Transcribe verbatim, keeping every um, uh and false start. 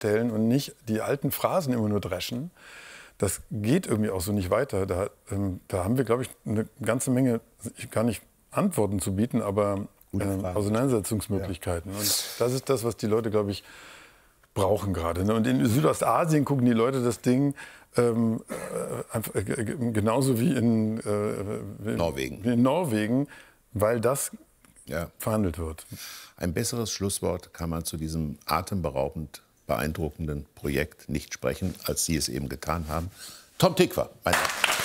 stellen und nicht die alten Phrasen immer nur dreschen. Das geht irgendwie auch so nicht weiter. Da, ähm, da haben wir, glaube ich, eine ganze Menge, gar nicht Antworten zu bieten, aber äh, Auseinandersetzungsmöglichkeiten. Ja. Und das ist das, was die Leute, glaube ich, brauchen gerade. Ne? Und in Südostasien gucken die Leute das Ding ähm, äh, einfach, äh, genauso wie in, äh, wie Norwegen. Wie in Norwegen, weil das ja. verhandelt wird. Ein besseres Schlusswort kann man zu diesem atemberaubend beeindruckenden Projekt nicht sprechen, als Sie es eben getan haben. Tom Tykwer, mein Dank.